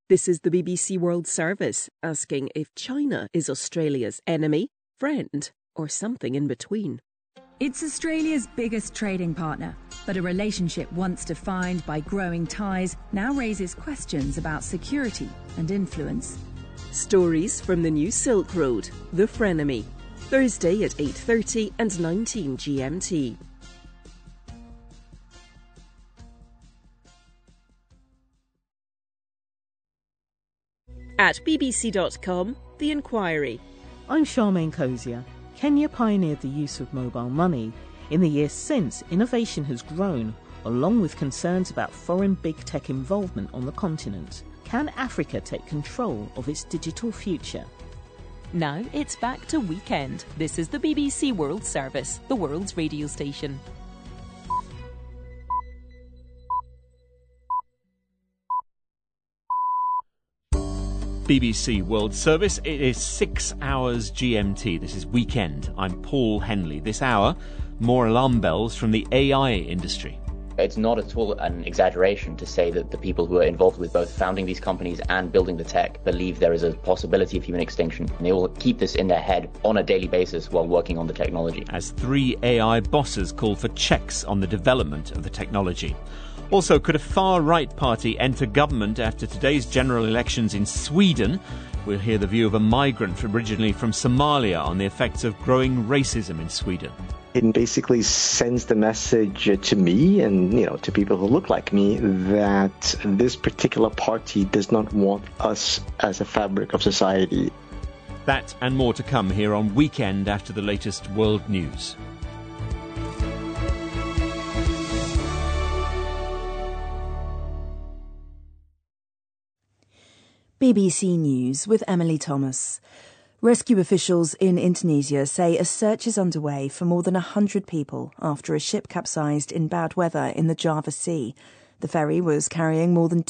This is the BBC World Service, asking if China is Australia's enemy, friend, or something in between. It's Australia's biggest trading partner, but a relationship once defined by growing ties now raises questions about security and influence. Stories from the new Silk Road, The Frenemy, Thursday at 8:30 and 19 GMT. At bbc.com, The Inquiry. I'm Charmaine Cozier. Kenya pioneered the use of mobile money. In the years since, innovation has grown, along with concerns about foreign big tech involvement on the continent. Can Africa take control of its digital future? Now it's back to Weekend. This is the BBC World Service, the world's radio station. BBC World Service. It is 6 hours GMT. This is Weekend. I'm Paul Henley. This hour, more alarm bells from the AI industry. It's not at all an exaggeration to say that the people who are involved with both founding these companies and building the tech believe there is a possibility of human extinction. And they will keep this in their head on a daily basis while working on the technology. As 3 AI bosses call for checks on the development of the technology. Also, could a far-right party enter government after today's general elections in Sweden? We'll hear the view of a migrant originally from Somalia on the effects of growing racism in Sweden. It basically sends the message to me and, to people who look like me that this particular party does not want us as a fabric of society. That and more to come here on Weekend after the latest world news. BBC News with Emily Thomas. Rescue officials in Indonesia say a search is underway for more than 100 people after a ship capsized in bad weather in the Java Sea. The ferry was carrying more than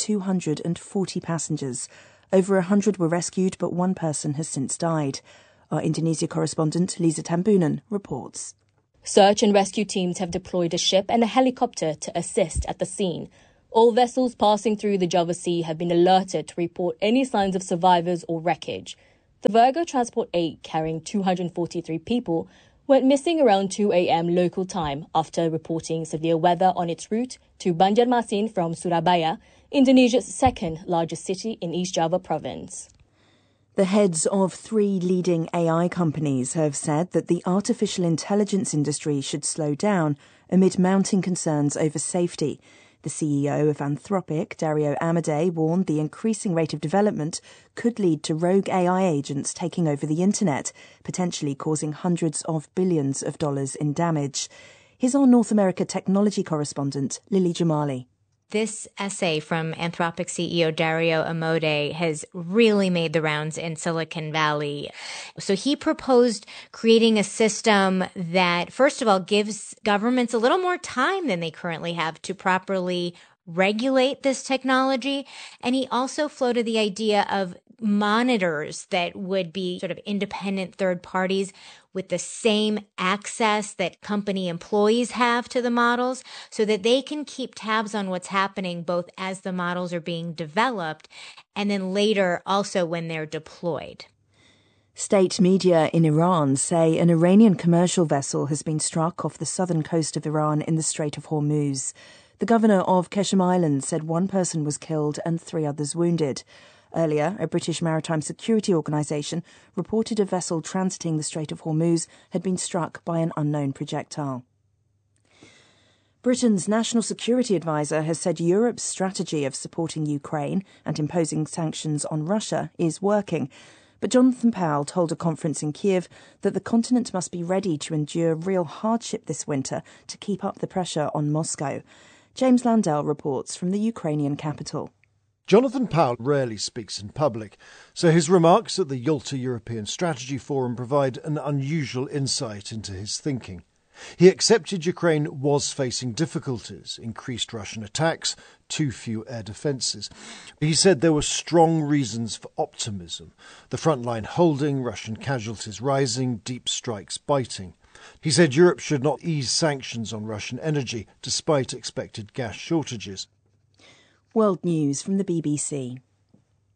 240 passengers. Over 100 were rescued, but one person has since died. Our Indonesia correspondent Lisa Tambunan reports. Search and rescue teams have deployed a ship and a helicopter to assist at the scene. All vessels passing through the Java Sea have been alerted to report any signs of survivors or wreckage. The Virgo Transport 8, carrying 243 people, went missing around 2 a.m. local time after reporting severe weather on its route to Banjarmasin from Surabaya, Indonesia's second largest city in East Java province. The heads of 3 leading AI companies have said that the artificial intelligence industry should slow down amid mounting concerns over safety. The CEO of Anthropic, Dario Amodei, warned the increasing rate of development could lead to rogue AI agents taking over the internet, potentially causing hundreds of billions of dollars in damage. Here's our North America technology correspondent, Lily Jamali. This essay from Anthropic CEO Dario Amodei has really made the rounds in Silicon Valley. So he proposed creating a system that, first of all, gives governments a little more time than they currently have to properly regulate this technology. And he also floated the idea of monitors that would be sort of independent third parties with the same access that company employees have to the models so that they can keep tabs on what's happening both as the models are being developed and then later also when they're deployed. State media in Iran say an Iranian commercial vessel has been struck off the southern coast of Iran in the Strait of Hormuz. The governor of Keshem Island said one person was killed and 3 others wounded. Earlier, a British maritime security organisation reported a vessel transiting the Strait of Hormuz had been struck by an unknown projectile. Britain's national security advisor has said Europe's strategy of supporting Ukraine and imposing sanctions on Russia is working. But Jonathan Powell told a conference in Kiev that the continent must be ready to endure real hardship this winter to keep up the pressure on Moscow. James Landell reports from the Ukrainian capital. Jonathan Powell rarely speaks in public, so his remarks at the Yalta European Strategy Forum provide an unusual insight into his thinking. He accepted Ukraine was facing difficulties, increased Russian attacks, too few air defences. He said there were strong reasons for optimism, the front line holding, Russian casualties rising, deep strikes biting. He said Europe should not ease sanctions on Russian energy despite expected gas shortages. World News from the BBC.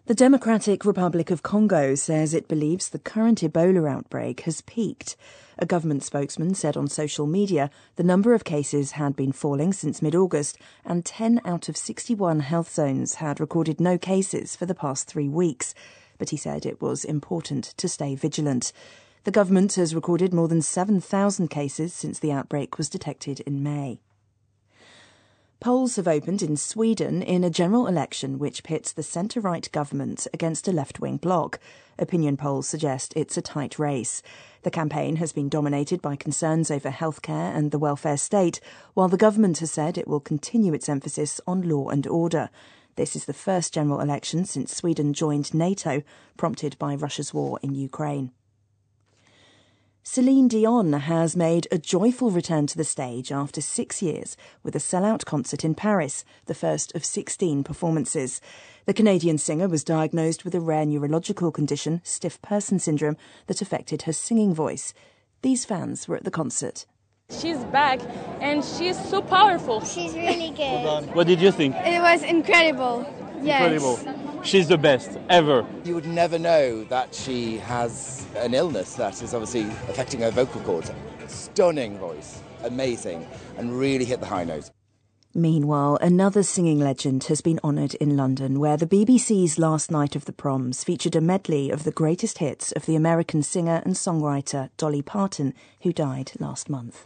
The Democratic Republic of Congo says it believes the current Ebola outbreak has peaked. A government spokesman said on social media the number of cases had been falling since mid-August, and 10 out of 61 health zones had recorded no cases for the past 3 weeks. But he said it was important to stay vigilant. The government has recorded more than 7,000 cases since the outbreak was detected in May. Polls have opened in Sweden in a general election which pits the centre-right government against a left-wing bloc. Opinion polls suggest it's a tight race. The campaign has been dominated by concerns over healthcare and the welfare state, while the government has said it will continue its emphasis on law and order. This is the first general election since Sweden joined NATO, prompted by Russia's war in Ukraine. Celine Dion has made a joyful return to the stage after 6 years with a sellout concert in Paris, the first of 16 performances. The Canadian singer was diagnosed with a rare neurological condition, stiff person syndrome, that affected her singing voice. These fans were at the concert. She's back and she's so powerful. She's really good. What did you think? It was incredible. Yes. Incredible. She's the best ever. You would never know that she has an illness that is obviously affecting her vocal cords. Stunning voice, amazing, and really hit the high note. Meanwhile, another singing legend has been honoured in London, where the BBC's Last Night of the Proms featured a medley of the greatest hits of the American singer and songwriter Dolly Parton, who died last month.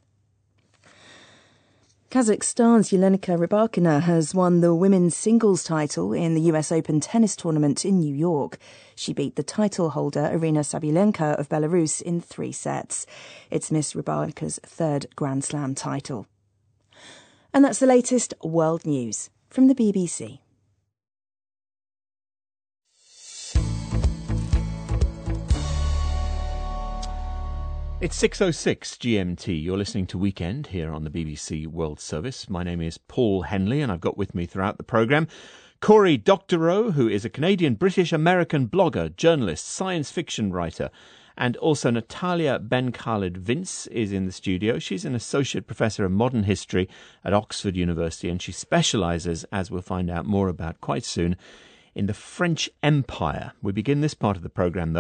Kazakhstan's Yelena Rybakina has won the women's singles title in the US Open tennis tournament in New York. She beat the title holder Arina Sabalenka of Belarus in 3 sets. It's Miss Rybakina's 3rd Grand Slam title. And that's the latest world news from the BBC. It's 6:06 GMT. You're listening to Weekend here on the BBC World Service. My name is Paul Henley, and I've got with me throughout the programme Cory Doctorow, who is a Canadian-British-American blogger, journalist, science fiction writer, and also Natalia Ben-Khaled-Vince is in the studio. She's an associate professor of modern history at Oxford University, and she specialises, as we'll find out more about quite soon, in the French Empire. We begin this part of the programme, though,